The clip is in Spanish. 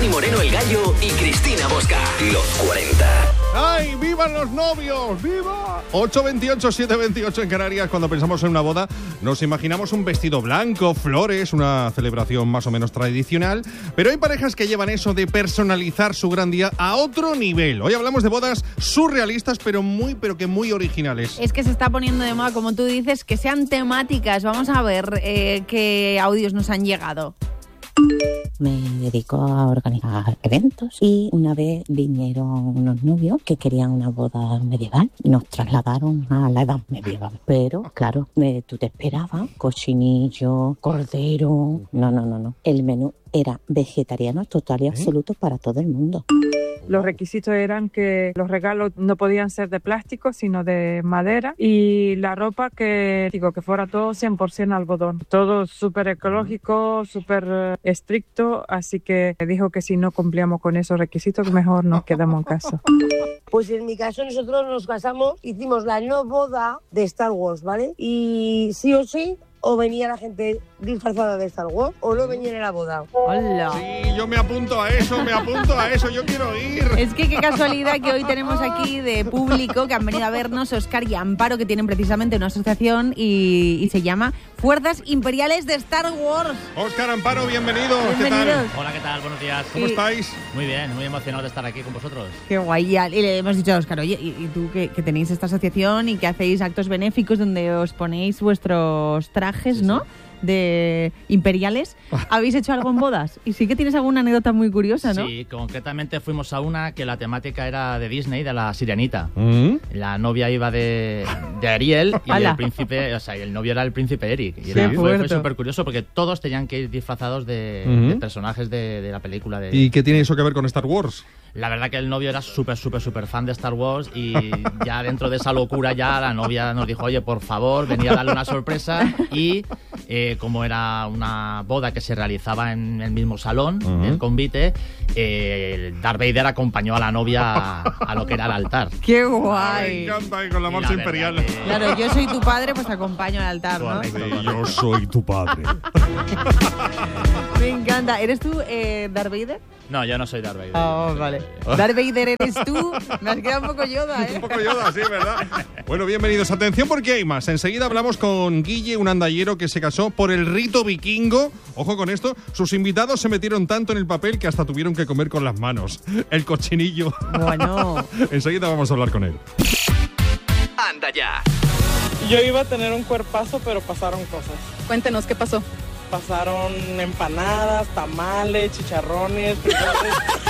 Dani Moreno el Gallo y Cristina Bosca. Los 40. ¡Ay, vivan los novios! ¡Viva! 8:28, 7:28 en Canarias. Cuando pensamos en una boda, nos imaginamos un vestido blanco, flores, una celebración más o menos tradicional. Pero hay parejas que llevan eso de personalizar su gran día a otro nivel. Hoy hablamos de bodas surrealistas, pero que muy originales. Es que se está poniendo de moda, como tú dices, que sean temáticas. Vamos a ver qué audios nos han llegado. Me dedico a organizar eventos y una vez vinieron unos novios que querían una boda medieval y nos trasladaron a la edad medieval. Pero, claro, tú te esperabas cochinillo, cordero... No. El menú era vegetariano total y absoluto para todo el mundo. Los requisitos eran que los regalos no podían ser de plástico, sino de madera, y la ropa que fuera todo 100% algodón. Todo súper ecológico, súper estricto, así que dijo que si no cumplíamos con esos requisitos, mejor nos quedamos en casa. Pues en mi caso nosotros nos casamos, hicimos la no boda de Star Wars, ¿vale? Y sí o sí, o venía la gente disfrazada de Star Wars o no venía en la boda. ¡Hola! Sí, yo me apunto a eso, yo quiero ir. Es que qué casualidad que hoy tenemos aquí de público que han venido a vernos Óscar y Amparo, que tienen precisamente una asociación y se llama Fuerzas Imperiales de Star Wars. Óscar, Amparo, bienvenidos. Bienvenidos. ¿Qué tal? Hola, ¿qué tal? Buenos días. ¿Cómo estáis? Muy bien, muy emocionado de estar aquí con vosotros. Qué guay. Y le hemos dicho a Óscar, oye, y tú que tenéis esta asociación y que hacéis actos benéficos donde os ponéis vuestros trajes, ¿no? De imperiales. ¿Habéis hecho algo en bodas? Y sí que tienes alguna anécdota muy curiosa, ¿no? Sí, concretamente fuimos a una que la temática era de Disney, de la Sirenita. La novia iba de Ariel y el príncipe, el novio era el príncipe Eric. Y fue súper curioso porque todos tenían que ir disfrazados de personajes de la película. ¿Y qué tiene eso que ver con Star Wars? La verdad que el novio era súper fan de Star Wars y ya dentro de esa locura ya la novia nos dijo, oye, por favor, venía a darle una sorpresa y como era una boda que se realizaba en el mismo salón del convite, Darth Vader acompañó a la novia a lo que era el altar. ¡Qué guay! Me encanta, con la marcha imperial. Claro, yo soy tu padre, pues acompaño al altar, ¿no? Sí, yo soy tu padre. Me encanta. ¿Eres tú Darth Vader? No, yo no soy Darth Vader. Oh, vale. Darth Vader eres tú. Me has quedado un poco Yoda, ¿eh? Un poco Yoda, sí, ¿verdad? Bueno, bienvenidos. Atención porque hay más. Enseguida hablamos con Guille, un andallero que se casó por el rito vikingo. Ojo con esto. Sus invitados se metieron tanto en el papel que hasta tuvieron que comer con las manos. El cochinillo. Bueno. Enseguida vamos a hablar con él. Anda ya. Yo iba a tener un cuerpazo, pero pasaron cosas. Cuéntenos, ¿qué pasó? Pasaron empanadas, tamales, chicharrones, frijoles.